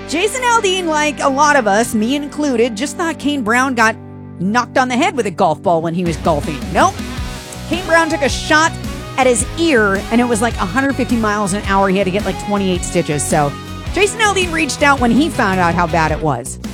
Jason Aldean, like a lot of us, me included, just thought Kane Brown got knocked on the head with a golf ball when he was golfing. Nope. Kane Brown took a shot at his ear, and it was like 150 miles an hour. He had to get like 28 stitches. So Jason Aldean reached out when he found out how bad it was.